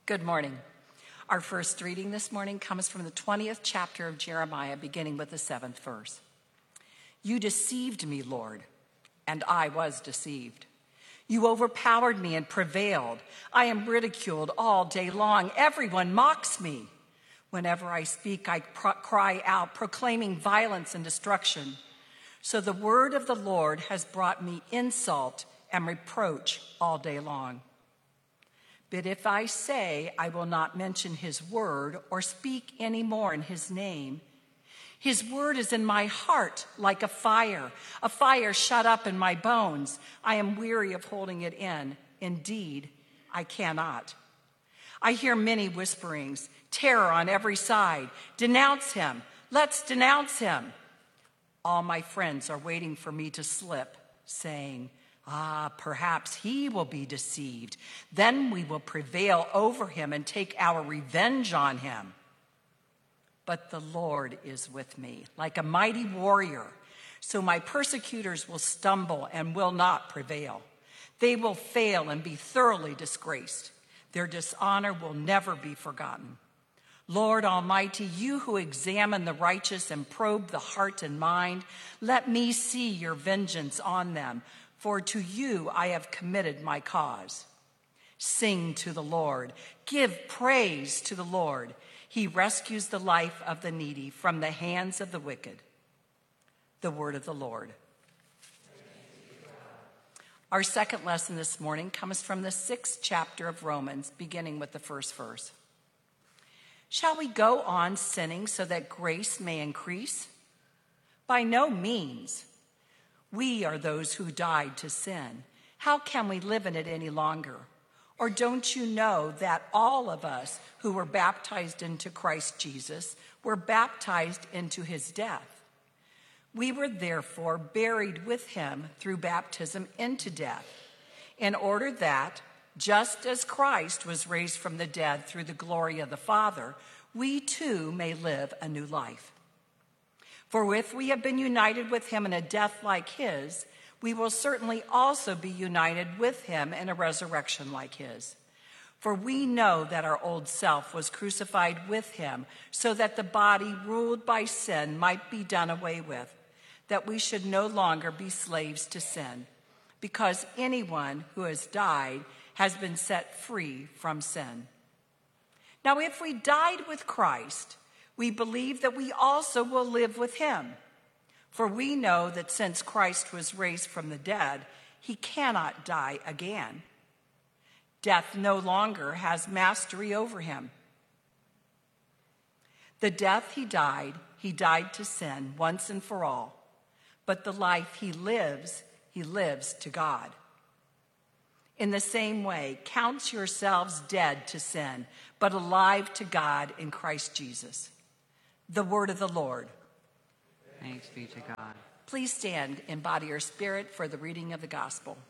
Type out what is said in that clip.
Good morning. Our first reading this morning comes from the 20th chapter of Jeremiah, beginning with the 7th verse. You deceived me, Lord, and I was deceived. You overpowered me and prevailed. I am ridiculed all day long. Everyone mocks me. Whenever I speak, I cry out, proclaiming violence and destruction. So the word of the Lord has brought me insult and reproach all day long. But if I say I will not mention his word or speak any more in his name, his word is in my heart like a fire shut up in my bones. I am weary of holding it in. Indeed, I cannot. I hear many whisperings, terror on every side. Denounce him. Let's denounce him. All my friends are waiting for me to slip, saying, perhaps he will be deceived. Then we will prevail over him and take our revenge on him. But the Lord is with me, like a mighty warrior. So my persecutors will stumble and will not prevail. They will fail and be thoroughly disgraced. Their dishonor will never be forgotten. Lord Almighty, you who examine the righteous and probe the heart and mind, let me see your vengeance on them. For to you I have committed my cause. Sing to the Lord. Give praise to the Lord. He rescues the life of the needy from the hands of the wicked. The word of the Lord. Our second lesson this morning comes from the 6th chapter of Romans, beginning with the first verse. Shall we go on sinning so that grace may increase? By no means. We are those who died to sin. How can we live in it any longer? Or don't you know that all of us who were baptized into Christ Jesus were baptized into his death? We were therefore buried with him through baptism into death, in order that, just as Christ was raised from the dead through the glory of the Father, we too may live a new life. For if we have been united with him in a death like his, we will certainly also be united with him in a resurrection like his. For we know that our old self was crucified with him, so that the body ruled by sin might be done away with, that we should no longer be slaves to sin, because anyone who has died has been set free from sin. Now, if we died with Christ, we believe that we also will live with him. For we know that since Christ was raised from the dead, he cannot die again. Death no longer has mastery over him. The death he died to sin once and for all. But the life he lives to God. In the same way, count yourselves dead to sin, but alive to God in Christ Jesus. The word of the Lord. Thanks be to God. Please stand in body or spirit for the reading of the gospel.